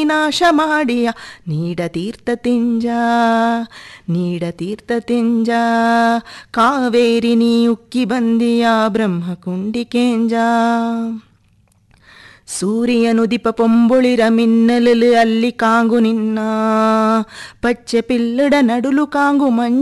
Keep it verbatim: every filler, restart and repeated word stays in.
ನಾಶ ಮಾಡಿಯ ನೀಡ ತೀರ್ಥ ತಿಂಜ ನೀಡ ತೀರ್ಥ ತಿಂಜ ಕಾವೇರಿ ನೀ ಉಕ್ಕಿ ಬಂದಿಯ ಬ್ರಹ್ಮಕುಂಡಿಕೇಂಜ ಸೂರ್ಯನು ದಿಪ ಪೊಂಬುಳಿರ ಮಿನ್ನಲಲು ಅಲ್ಲಿ ಕಾಂಗು ನಿನ್ನ ಪಚ್ಚೆ ಪಿಲ್ಲಡ ನಡುಲು ಕಾಂಗು ಮಂಜ